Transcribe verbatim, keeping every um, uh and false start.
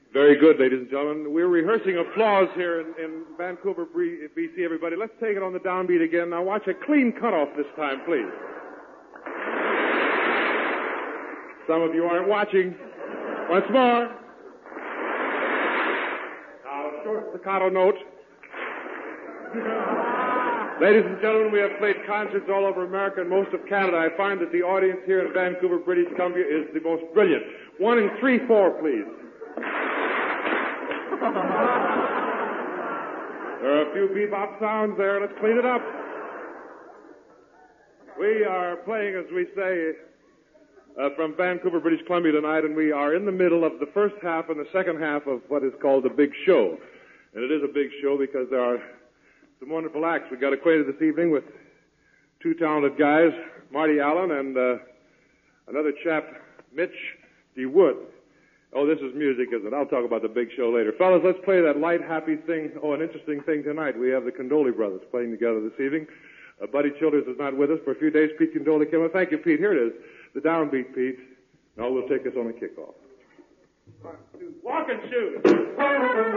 Very good, ladies and gentlemen. We're rehearsing applause here in, in Vancouver, B C, everybody. Let's take it on the downbeat again. Now watch a clean cutoff this time, please. Some of you aren't watching. Once more. Now, short staccato note. Ladies and gentlemen, we have played concerts all over America and most of Canada. I find that the audience here in Vancouver, British Columbia is the most brilliant. One in three, four, please. There are a few bebop sounds there. Let's clean it up. We are playing, as we say, uh, from Vancouver, British Columbia tonight, and we are in the middle of the first half and the second half of what is called the Big Show. And it is a big show because there are some wonderful acts. We got acquainted this evening with two talented guys, Marty Allen and uh, another chap, Mitch DeWood. Oh, this is music, isn't it? I'll talk about the big show later. Fellas, let's play that light, happy thing. Oh, an interesting thing tonight. We have the Condoli brothers playing together this evening. Uh, Buddy Childers is not with us for a few days. Pete Condoli came up. Thank you, Pete. Here it is. The downbeat, Pete. Now we'll take this on the kickoff. One, two, walk and shoot.